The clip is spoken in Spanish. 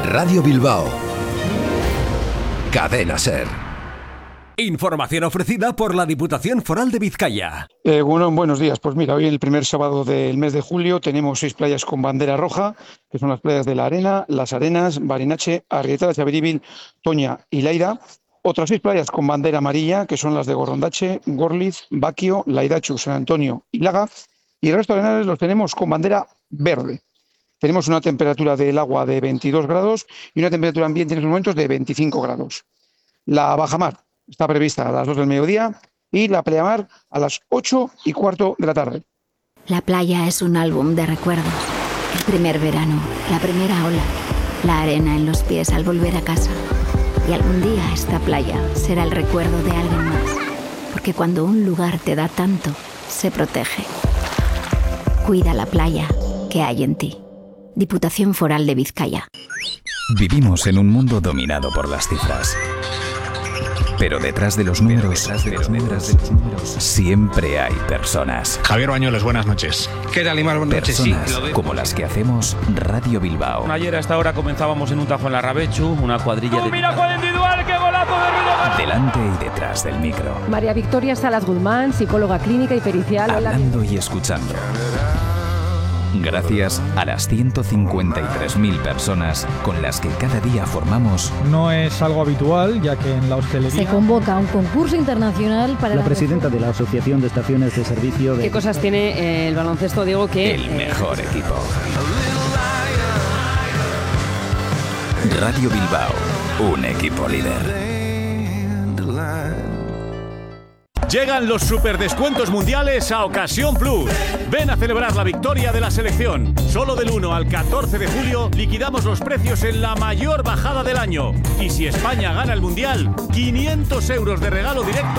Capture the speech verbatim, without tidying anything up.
Radio Bilbao. Cadena SER. Información ofrecida por la Diputación Foral de Vizcaya. Eh, bueno, buenos días. Pues mira, hoy el primer sábado del mes de julio tenemos seis playas con bandera roja, que son las playas de La Arena, Las Arenas, Barinache, Arrieta, Chaviribil, Toña y Laida. Otras seis playas con bandera amarilla, que son las de Gorondache, Gorliz, Baquio, Laidachu, San Antonio y Laga. Y el resto de arenales los tenemos con bandera verde. Tenemos una temperatura del agua de veintidós grados y una temperatura ambiente en estos momentos de veinticinco grados. La bajamar está prevista a las dos del mediodía y la pleamar a las ocho y cuarto de la tarde. La playa es un álbum de recuerdos. El primer verano, la primera ola, la arena en los pies al volver a casa. Y algún día esta playa será el recuerdo de alguien más. Porque cuando un lugar te da tanto, se protege. Cuida la playa que hay en ti. Diputación Foral de Vizcaya. Vivimos en un mundo dominado por las cifras. Pero detrás de los números, detrás de los números, siempre hay personas. Javier Bañuelos, buenas noches. ¿Qué tal, Imar? Buenas noches. Personas Sí, como las que hacemos Radio Bilbao. Ayer a esta hora comenzábamos en un tajo en la Rabechu, una cuadrilla de... ¡Mira cuál individual! ¡Qué golazo de Ruido! Delante y detrás del micro. María Victoria Salas Guzmán, psicóloga clínica y pericial. Hablando y escuchando. Gracias a las ciento cincuenta y tres mil personas con las que cada día formamos. No es algo habitual, ya que en la hostelería... Se convoca un concurso internacional para... La presidenta de la Asociación de Estaciones de Servicio de... ¿Qué cosas tiene eh, el baloncesto, Diego, que... El eh... mejor equipo. Radio Bilbao, un equipo líder. Llegan los superdescuentos mundiales a Ocasión Plus. Ven a celebrar la victoria de la selección. Solo del uno al catorce de julio liquidamos los precios en la mayor bajada del año. Y si España gana el mundial, quinientos euros de regalo directo